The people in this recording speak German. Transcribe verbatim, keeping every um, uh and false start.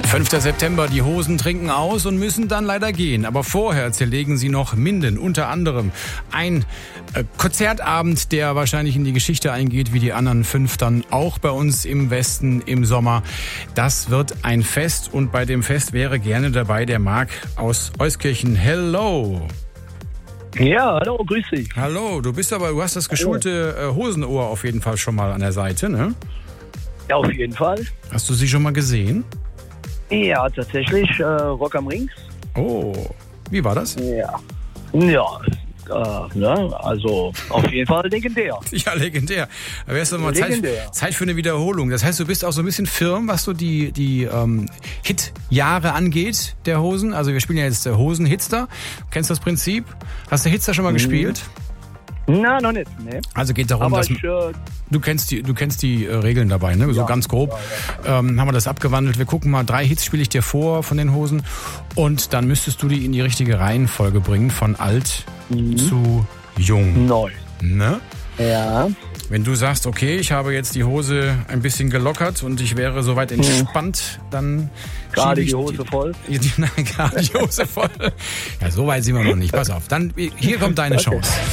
fünfter September, die Hosen trinken aus und müssen dann leider gehen. Aber vorher zerlegen sie noch Minden. Unter anderem ein äh, Konzertabend, der wahrscheinlich in die Geschichte eingeht, wie die anderen fünf dann auch bei uns im Westen im Sommer. Das wird ein Fest und bei dem Fest wäre gerne dabei der Marc aus Euskirchen. Hello! Ja, hallo, grüß dich. Hallo, du bist aber, du hast das geschulte äh, Hosenohr auf jeden Fall schon mal an der Seite, ne? Ja, auf jeden Fall. Hast du sie schon mal gesehen? Ja, tatsächlich, äh, Rock am Ring. Oh, wie war das? Ja. Ja, äh, ne, also auf jeden Fall legendär. Ja, legendär. Aber jetzt noch mal Zeit, Zeit für eine Wiederholung. Das heißt, du bist auch so ein bisschen firm, was so die, die ähm, Hit-Jahre angeht der Hosen. Also wir spielen ja jetzt Hosen-Hitster. Kennst du das Prinzip? Hast du Hitster schon mal mhm. gespielt? Na, noch nicht, ne. Also geht darum, Aber dass ich, äh, du kennst die, du kennst die äh, Regeln dabei, ne? So ja, ganz grob ja, ja. Ähm, haben wir das abgewandelt. Wir gucken mal, drei Hits spiele ich dir vor von den Hosen und dann müsstest du die in die richtige Reihenfolge bringen, von alt mhm. zu jung. Neu. Ne? Ja. Wenn du sagst, okay, ich habe jetzt die Hose ein bisschen gelockert und ich wäre soweit entspannt, dann gerade ich die Hose die, voll. Die, nein, gerade die Hose voll. Ja, so weit sind wir noch nicht. Pass auf. Dann hier kommt deine Okay. Chance.